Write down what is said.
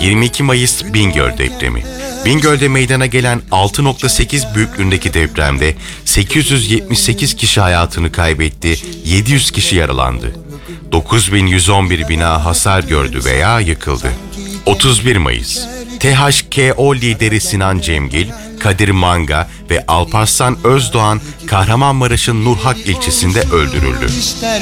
22 Mayıs Bingöl depremi. Bingöl'de meydana gelen 6.8 büyüklüğündeki depremde 878 kişi hayatını kaybetti, 700 kişi yaralandı. 9111 bina hasar gördü veya yıkıldı. 31 Mayıs. THKO lideri Sinan Cemgil, Kadir Manga ve Alparslan Özdoğan Kahramanmaraş'ın Nurhak ilçesinde öldürüldü.